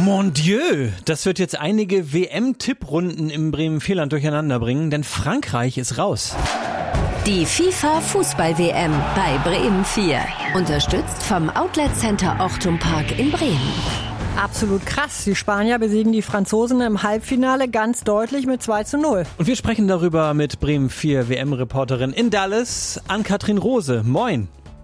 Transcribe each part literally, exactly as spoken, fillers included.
Mon Dieu, das wird jetzt einige W M-Tipprunden im Bremen-Vierland durcheinander bringen, denn Frankreich ist raus. Die FIFA-Fußball-W M bei Bremen vier. Unterstützt vom Outlet Center Ochtum Park in Bremen. Absolut krass. Die Spanier besiegen die Franzosen im Halbfinale ganz deutlich mit zwei zu null. Und wir sprechen darüber mit Bremen vier W M-Reporterin in Dallas, Ann-Kathrin Rose. Moin.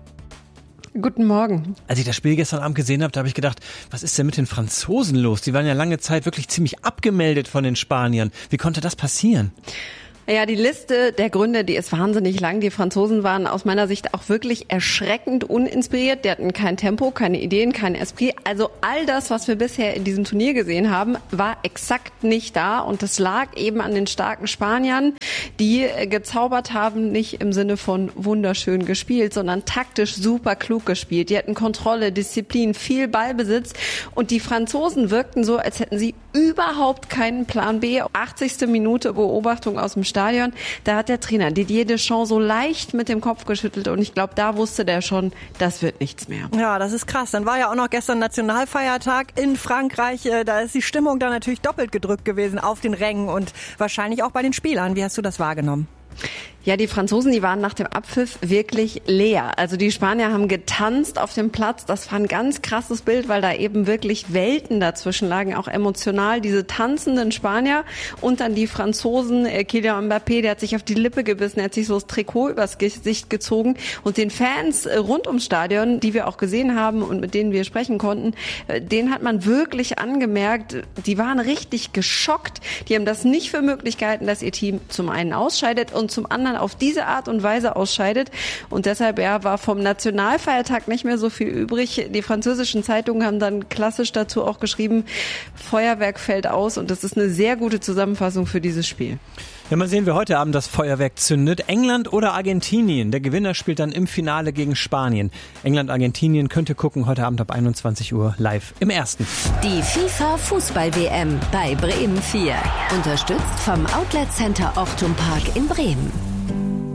Guten Morgen. Als ich das Spiel gestern Abend gesehen habe, da habe ich gedacht, was ist denn mit den Franzosen los? Die waren ja lange Zeit wirklich ziemlich abgemeldet von den Spaniern. Wie konnte das passieren? Ja, die Liste der Gründe, die ist wahnsinnig lang. Die Franzosen waren aus meiner Sicht auch wirklich erschreckend uninspiriert. Die hatten kein Tempo, keine Ideen, kein Esprit. Also all das, was wir bisher in diesem Turnier gesehen haben, war exakt nicht da. Und das lag eben an den starken Spaniern, die gezaubert haben, nicht im Sinne von wunderschön gespielt, sondern taktisch super klug gespielt. Die hatten Kontrolle, Disziplin, viel Ballbesitz. Und die Franzosen wirkten so, als hätten sie überhaupt keinen Plan B. achtzigste Minute Beobachtung aus dem Stadion. Da hat der Trainer Didier Deschamps so leicht mit dem Kopf geschüttelt und ich glaube, da wusste der schon, das wird nichts mehr. Ja, das ist krass. Dann war ja auch noch gestern Nationalfeiertag in Frankreich. Da ist die Stimmung dann natürlich doppelt gedrückt gewesen auf den Rängen und wahrscheinlich auch bei den Spielern. Wie hast du das wahrgenommen? Ja, die Franzosen, die waren nach dem Abpfiff wirklich leer. Also die Spanier haben getanzt auf dem Platz. Das war ein ganz krasses Bild, weil da eben wirklich Welten dazwischen lagen, auch emotional. Diese tanzenden Spanier und dann die Franzosen. Kylian Mbappé, der hat sich auf die Lippe gebissen, er hat sich so das Trikot übers Gesicht gezogen. Und den Fans rund ums Stadion, die wir auch gesehen haben und mit denen wir sprechen konnten, denen hat man wirklich angemerkt, die waren richtig geschockt. Die haben das nicht für Möglichkeiten, dass ihr Team zum einen ausscheidet und zum anderen auf diese Art und Weise ausscheidet. Und deshalb ja, war vom Nationalfeiertag nicht mehr so viel übrig. Die französischen Zeitungen haben dann klassisch dazu auch geschrieben, Feuerwerk fällt aus. Und das ist eine sehr gute Zusammenfassung für dieses Spiel. Ja, mal sehen, wer heute Abend das Feuerwerk zündet. England oder Argentinien? Der Gewinner spielt dann im Finale gegen Spanien. England-Argentinien könnt ihr gucken heute Abend ab einundzwanzig Uhr live im Ersten. Die FIFA-Fußball-W M bei Bremen vier. Unterstützt vom Outlet Center Ochtum Park in Bremen.